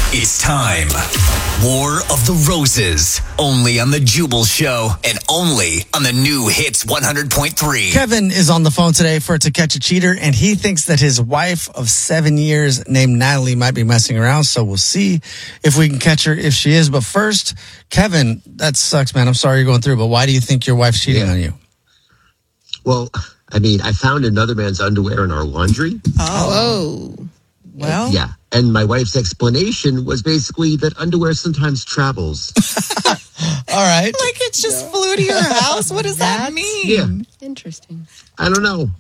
It's time. War of the Roses. Only on The Jubal Show and only on the new Hits 100.3. Kevin is on the phone today for To Catch a Cheater, and he thinks that his wife of 7 years named Natalie might be messing around, so we'll see if we can catch her if she is. But first, Kevin, that sucks, man. I'm sorry you're going through, but why do you think your wife's cheating on you? Well, I mean, I found another man's underwear in our laundry. Oh. Well. Yeah. And my wife's explanation was basically that underwear sometimes travels. All right. Like it just flew to your house? What does that mean? Yeah. Interesting. I don't know.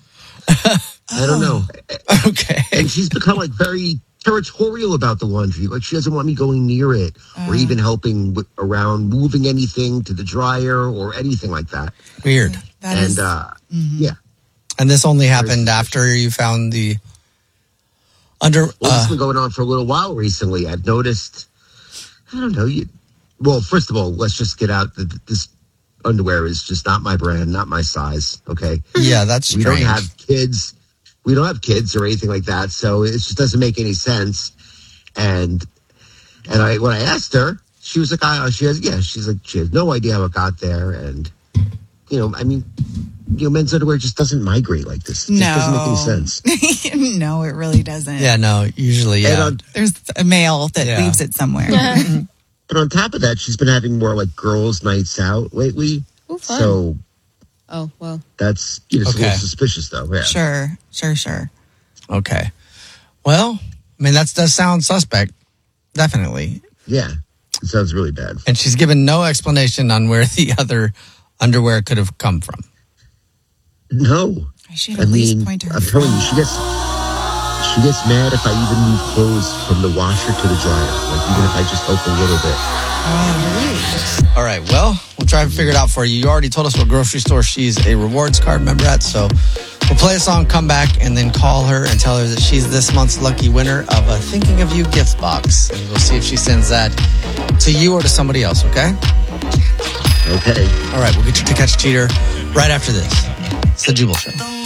Okay. And she's become like very territorial about the laundry. Like she doesn't want me going near it or even helping around moving anything to the dryer or anything like that. Weird. Yeah. And this only happened after you found the Well, this has been going on for a little while recently. I've noticed, I don't know. Well, first of all, let's just get out that this underwear is just not my brand, not my size. Okay. Yeah, that's strange. We don't have kids. We don't have kids or anything like that. So it just doesn't make any sense. And when I asked her, she was like, she has no idea how it got there. And, men's underwear just doesn't migrate like this. It just doesn't make any sense. No, it really doesn't. Yeah, no, usually, yeah. There's a male that leaves it somewhere. But on top of that, she's been having more like girls' nights out lately. Oh, fun. So, that's a little suspicious, though. Yeah. Sure. Okay. Well, I mean, that does sound suspect. Definitely. Yeah. It sounds really bad. And she's given no explanation on where the other underwear could have come from. No. I should at least point to her. I'm telling you, she gets mad if I even move clothes from the washer to the dryer. Like, even if I just help a little bit. All right, well, we'll try and figure it out for you. You already told us what grocery store she's a rewards card member at, so we'll play a song, come back, and then call her and tell her that she's this month's lucky winner of a Thinking of You gift box. And we'll see if she sends that to you or to somebody else, okay? Okay. All right, we'll get you To Catch a Cheater right after this. It's The Jubal Show.